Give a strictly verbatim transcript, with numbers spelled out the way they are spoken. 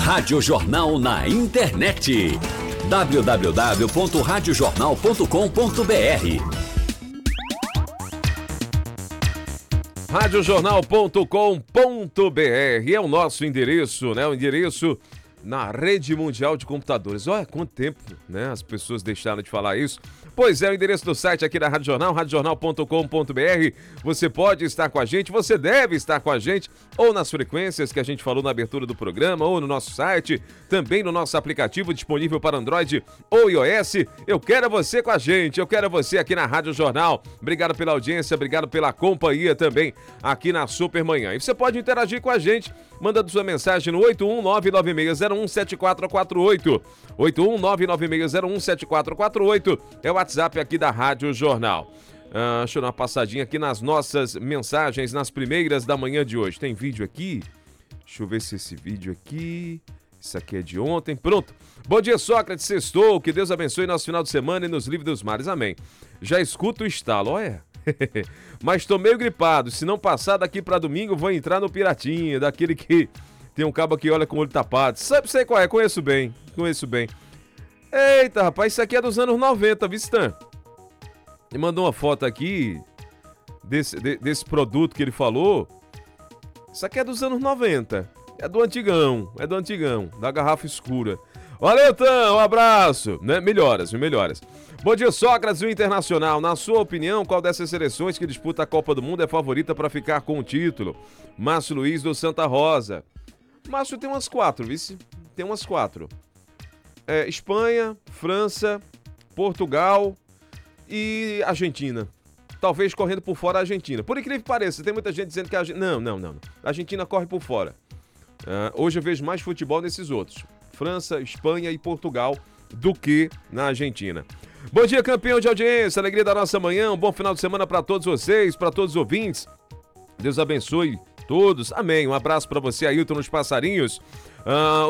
Rádio Jornal na internet. w w w ponto rádio jornal ponto com ponto b r rádio jornal ponto com ponto b r é o nosso endereço, né? O endereço na rede mundial de computadores. Olha quanto tempo, né? As pessoas deixaram de falar isso. Pois é, o endereço do site aqui da Rádio Jornal, rádio jornal ponto com ponto b r. Você pode estar com a gente, você deve estar com a gente, ou nas frequências que a gente falou na abertura do programa, ou no nosso site, também no nosso aplicativo disponível para Android ou iOS. Eu quero você com a gente, eu quero você aqui na Rádio Jornal. Obrigado pela audiência, obrigado pela companhia também aqui na Supermanhã. E você pode interagir com a gente, mandando sua mensagem no oito um nove nove seis zero um sete quatro quatro oito. oito um nove nove seis zero um sete quatro quatro oito é o WhatsApp aqui da Rádio Jornal. Ah, deixa eu dar uma passadinha aqui nas nossas mensagens, nas primeiras da manhã de hoje. Tem vídeo aqui? Deixa eu ver se esse vídeo aqui... Isso aqui é de ontem. Pronto. Bom dia, Sócrates. Sextou. Que Deus abençoe nosso final de semana e nos livre dos mares. Amém. Já escuto o estalo. Olha. Mas tô meio gripado. Se não passar daqui pra domingo, vou entrar no Piratinha, daquele que tem um cabo que olha com o olho tapado. Sabe, sei qual é. Conheço bem. Conheço bem. Eita, rapaz. Isso aqui é dos anos noventa, Vistan. Ele mandou uma foto aqui desse, de, desse produto que ele falou. Isso aqui é dos anos noventa. É do antigão, é do antigão, da garrafa escura. Valeu, Tan, um abraço, né? Melhoras, melhoras. Bom dia, Sócrates, o Internacional. Na sua opinião, qual dessas seleções que disputa a Copa do Mundo é favorita para ficar com o título? Márcio Luiz do Santa Rosa. Márcio tem umas quatro, vice? Tem umas quatro. É, Espanha, França, Portugal e Argentina. Talvez correndo por fora a Argentina. Por incrível que pareça, tem muita gente dizendo que a Argentina... Não, não, não. A Argentina corre por fora. Uh, hoje eu vejo mais futebol nesses outros. França, Espanha e Portugal do que na Argentina. Bom dia, campeão de audiência, alegria da nossa manhã, um bom final de semana para todos vocês, para todos os ouvintes. Deus abençoe todos. Amém. Um abraço para você, Ailton, nos Passarinhos. Uh,